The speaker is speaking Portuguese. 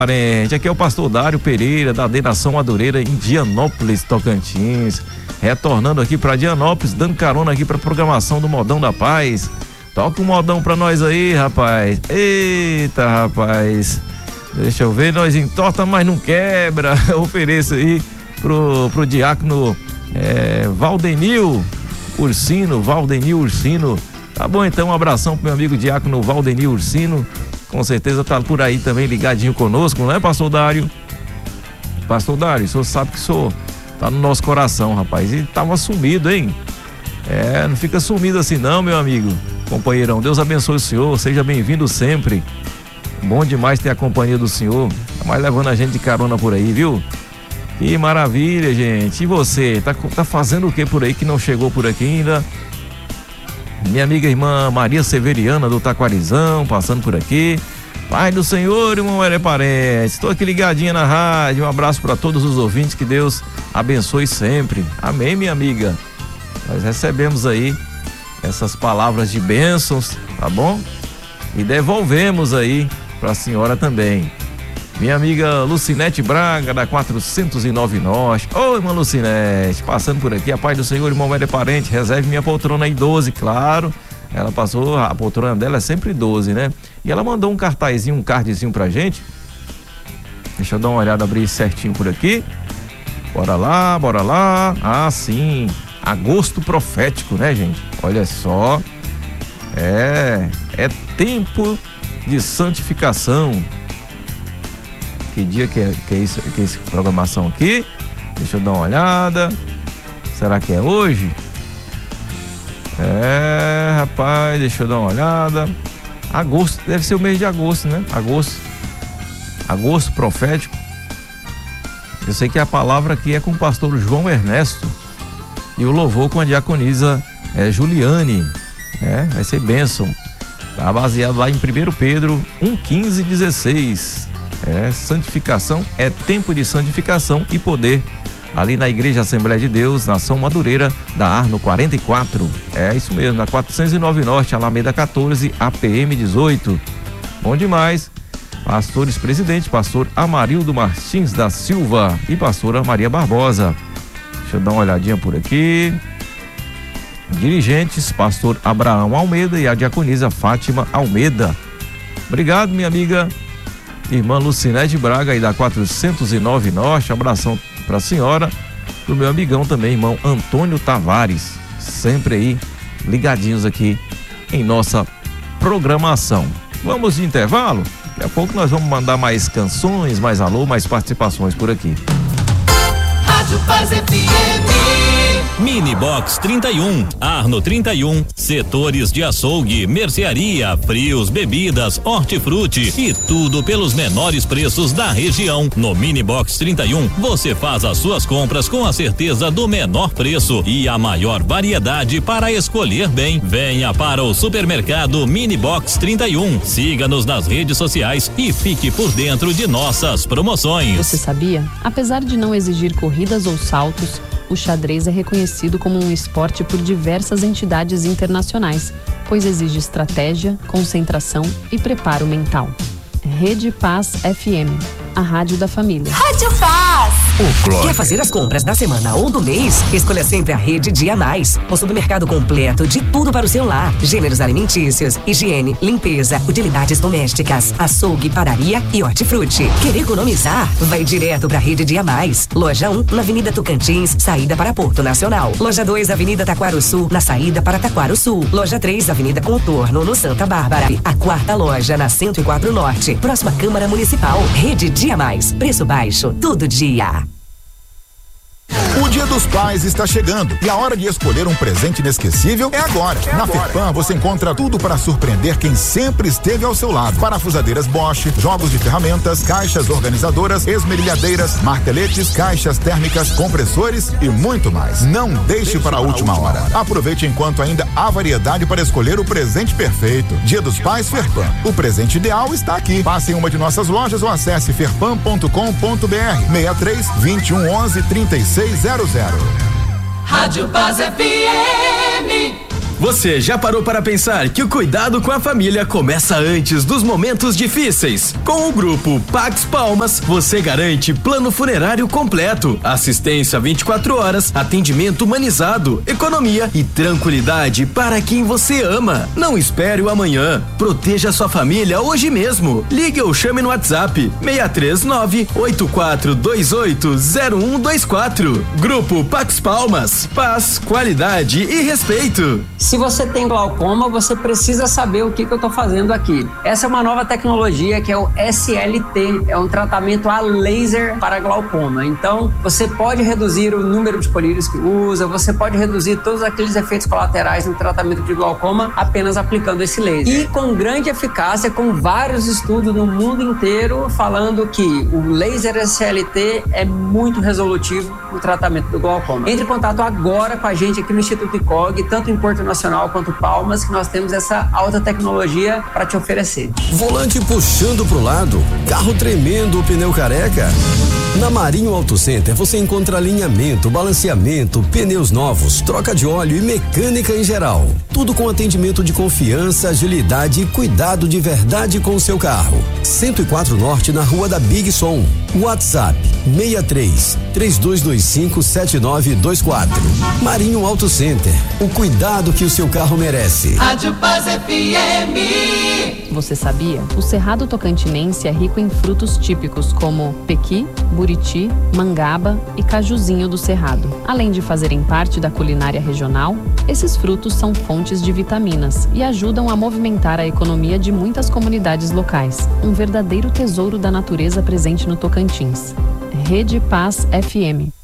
Parente, aqui é o pastor Dário Pereira, da Nação Madureira, em Dianópolis, Tocantins. Retornando aqui para Dianópolis, dando carona aqui para programação do Modão da Paz. Toca um modão pra nós aí, rapaz. Eita, rapaz. Deixa eu ver, nós entorta, mas não quebra. Eu ofereço aí pro diácono Valdenil Ursino. Tá bom, então, um abração pro meu amigo diácono Valdenil Ursino. Com certeza tá por aí também ligadinho conosco, não é, pastor Dário? Pastor Dário, o senhor sabe que o senhor tá no nosso coração, rapaz. E tava sumido, hein? Não fica sumido assim não, meu amigo. Companheirão, Deus abençoe o senhor, seja bem-vindo sempre. Bom demais ter a companhia do senhor, mas levando a gente de carona por aí, viu? Que maravilha, gente. E você, tá fazendo o que por aí que não chegou por aqui ainda? Minha amiga irmã Maria Severiana do Taquarizão, passando por aqui. Pai do Senhor, irmão Parente, estou aqui ligadinha na rádio. Um abraço para todos os ouvintes, que Deus abençoe sempre. Amém, minha amiga. Nós recebemos aí essas palavras de bênçãos, tá bom? E devolvemos aí para a senhora também. Minha amiga Lucinete Braga, da 409 Norte. Ô, irmã Lucinete, passando por aqui. A paz do Senhor, irmão Parente, reserve minha poltrona aí 12, claro. Ela passou, a poltrona dela é sempre 12, né? E ela mandou um cartazinho, um cardzinho pra gente. Deixa eu dar uma olhada, abrir certinho por aqui. Bora lá. Ah, sim. Agosto profético, né, gente? Olha só. É tempo de santificação. Que dia que é essa programação aqui? Deixa eu dar uma olhada. Será que é hoje? Rapaz, deixa eu dar uma olhada. Agosto, deve ser o mês de agosto, né? Agosto profético. Eu sei que a palavra aqui é com o pastor João Ernesto. E o louvor com a diaconisa Juliane, vai ser bênção. Tá baseado lá em 1 Pedro 1:15-16. Santificação, é tempo de santificação e poder. Ali na Igreja Assembleia de Deus, Nação Madureira, da Arno 44. É isso mesmo, na 409 Norte, Alameda 14, APM 18. Bom demais. Pastores presidente, pastor Amarildo Martins da Silva e pastora Maria Barbosa. Deixa eu dar uma olhadinha por aqui. Dirigentes, pastor Abraão Almeida e a diaconisa Fátima Almeida. Obrigado, minha amiga irmã Lucinete Braga, aí da 409 Norte. Abração pra senhora. Pro meu amigão também, irmão Antônio Tavares. Sempre aí ligadinhos aqui em nossa programação. Vamos de intervalo? Daqui a pouco nós vamos mandar mais canções, mais alô, mais participações por aqui. Rádio Paz FM. Mini Box 31, Arno 31, setores de açougue, mercearia, frios, bebidas, hortifruti e tudo pelos menores preços da região. No Mini Box 31, você faz as suas compras com a certeza do menor preço e a maior variedade para escolher bem. Venha para o supermercado Mini Box 31. Siga-nos nas redes sociais e fique por dentro de nossas promoções. Você sabia? Apesar de não exigir corridas ou saltos, o xadrez é reconhecido como um esporte por diversas entidades internacionais, pois exige estratégia, concentração e preparo mental. Rede Paz FM, a rádio da família. Rádio Paz. Quer fazer as compras da semana ou do mês? Escolha sempre a Rede Dia Mais. O supermercado completo de tudo para o seu lar. Gêneros alimentícios, higiene, limpeza, utilidades domésticas, açougue, padaria e hortifruti. Quer economizar? Vai direto para a Rede Dia Mais. Loja 1, na Avenida Tocantins, saída para Porto Nacional. Loja 2, Avenida Taquaruçu, na saída para Taquaruçu. Loja 3, Avenida Contorno, no Santa Bárbara. A quarta loja, na 104 Norte, próxima Câmara Municipal. Rede Dia Mais. Preço baixo, todo dia. O Dia dos Pais está chegando e a hora de escolher um presente inesquecível é agora. Na Ferpan você encontra tudo para surpreender quem sempre esteve ao seu lado. Parafusadeiras Bosch, jogos de ferramentas, caixas organizadoras, esmerilhadeiras, marteletes, caixas térmicas, compressores e muito mais. Não deixe para a última hora. Aproveite enquanto ainda há variedade para escolher o presente perfeito. Dia dos Pais Ferpan. O presente ideal está aqui. Passe em uma de nossas lojas ou acesse ferpan.com.br 63 21 11 3600. Rádio Paz FM. Você já parou para pensar que o cuidado com a família começa antes dos momentos difíceis? Com o grupo Pax Palmas, você garante plano funerário completo, assistência 24 horas, atendimento humanizado, economia e tranquilidade para quem você ama. Não espere o amanhã. Proteja sua família hoje mesmo. Ligue ou chame no WhatsApp 639-8428-0124. Grupo Pax Palmas. Paz, qualidade e respeito. Se você tem glaucoma, você precisa saber o que eu tô fazendo aqui. Essa é uma nova tecnologia que é o SLT, é um tratamento a laser para glaucoma. Então, você pode reduzir o número de colírios que usa, você pode reduzir todos aqueles efeitos colaterais no tratamento de glaucoma apenas aplicando esse laser. E com grande eficácia, com vários estudos no mundo inteiro falando que o laser SLT é muito resolutivo no tratamento do glaucoma. Entre em contato agora com a gente aqui no Instituto ICOG, tanto em Porto Nacional quanto Palmas, que nós temos essa alta tecnologia para te oferecer. Volante puxando pro lado, carro tremendo, o pneu careca? Na Marinho Auto Center você encontra alinhamento, balanceamento, pneus novos, troca de óleo e mecânica em geral. Tudo com atendimento de confiança, agilidade e cuidado de verdade com o seu carro. 104 Norte na Rua da Big Som. WhatsApp 63-3225-7924. Marinho Auto Center. O cuidado que o seu carro merece. Rádio Paz FM. Você sabia? O Cerrado Tocantinense é rico em frutos típicos como pequi, buriti, mangaba e cajuzinho do Cerrado. Além de fazerem parte da culinária regional, esses frutos são fontes de vitaminas e ajudam a movimentar a economia de muitas comunidades locais. Um verdadeiro tesouro da natureza presente no Tocantins. Rede Paz FM.